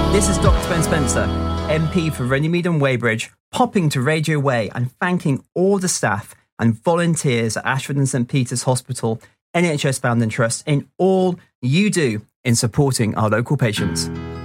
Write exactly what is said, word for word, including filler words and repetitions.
This is Doctor Ben Spencer, M P for Runnymede and Weybridge, popping to Radio Way and thanking all the staff and volunteers at Ashford and St Peter's Hospital, N H S Founding Trust, in all you do in supporting our local patients.